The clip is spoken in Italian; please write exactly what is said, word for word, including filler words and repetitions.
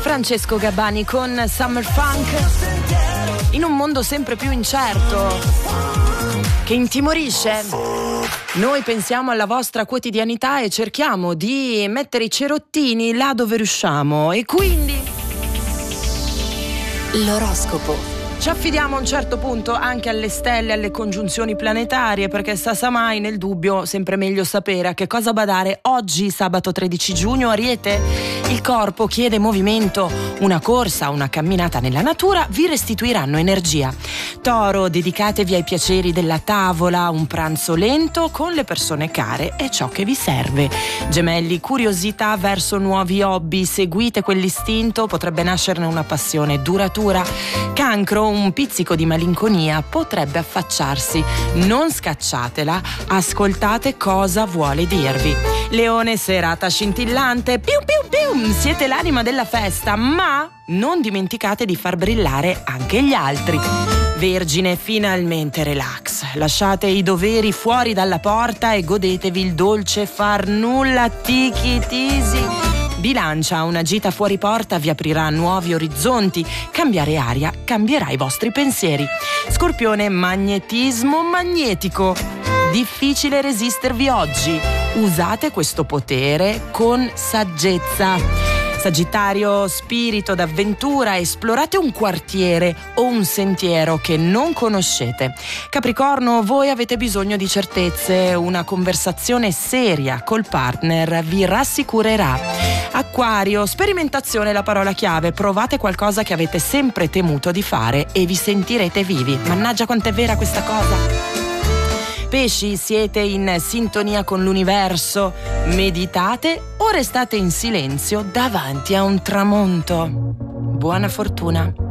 Francesco Gabbani con Summer Funk. In un mondo sempre più incerto, che intimorisce, noi pensiamo alla vostra quotidianità e cerchiamo di mettere i cerottini là dove riusciamo. E quindi l'oroscopo. Ci affidiamo a un certo punto anche alle stelle, alle congiunzioni planetarie, perché sa sa mai, nel dubbio sempre meglio sapere a che cosa badare. Oggi, sabato tredici giugno, Ariete, il corpo chiede movimento, una corsa, una camminata nella natura vi restituiranno energia. Toro, dedicatevi ai piaceri della tavola, un pranzo lento con le persone care è ciò che vi serve. Gemelli, curiosità verso nuovi hobby, seguite quell'istinto, potrebbe nascerne una passione duratura. Cancro, un pizzico di malinconia potrebbe affacciarsi, non scacciatela, ascoltate cosa vuole dirvi. Leone, serata scintillante, piu piu piu, siete l'anima della festa, ma non dimenticate di far brillare anche gli altri. Vergine, finalmente relax, lasciate i doveri fuori dalla porta e godetevi il dolce far nulla tiki tisi. Bilancia, una gita fuori porta vi aprirà nuovi orizzonti, cambiare aria cambierà i vostri pensieri. Scorpione, magnetismo magnetico, difficile resistervi oggi, usate questo potere con saggezza. Sagittario, spirito d'avventura, esplorate un quartiere o un sentiero che non conoscete. Capricorno, voi avete bisogno di certezze, una conversazione seria col partner vi rassicurerà. Acquario, sperimentazione è la parola chiave, provate qualcosa che avete sempre temuto di fare e vi sentirete vivi. Mannaggia quanto è vera questa cosa! Pesci, siete in sintonia con l'universo, meditate o restate in silenzio davanti a un tramonto. Buona fortuna!